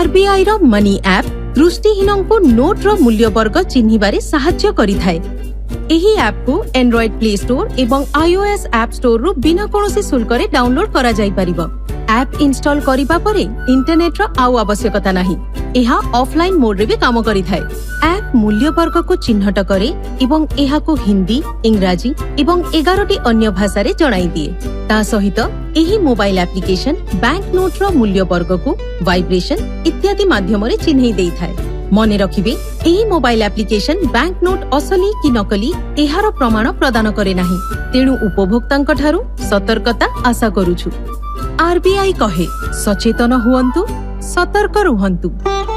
RBI रो money app दृष्टिहीन को note रो मूल्य वर्ग चिन्हिबारे सहाय्य करिथाय। एही ऐप को एंड्रॉइड प्ले स्टोर एवं iOS ऐप स्टोर रो बिना कोनोसी शुल्क रे डाउनलोड करा जाई परिबो। ऐप इंस्टॉल करिबा परे इंटरनेट रो आउ आवश्यकता नाही। एहा ऑफलाइन मोड रे भी काम करिथाय। ऐप मूल्य वर्ग को चिन्हट करे एवं एहा को हिंदी, इंग्राजी एवं 11टी अन्य भाषा रे जणाई दिए। ता सहित एही मोबाइल एप्लिकेशन बैंक नोट रो मूल्य वर्ग को वाइब्रेशन इत्यादि माध्यम रे चिन्हई देई थाय। मने रखिबे एही मोबाइल एप्लिकेशन बैंक नोट असली कि नकली एहार प्रमाण प्रदान करे नाही। तेणु उपभोक्तांक ठारू सतर्कता आशा करूछु। आरबीआई कहे सचेतन हुअन्तु, सतर्क रुहन्तु।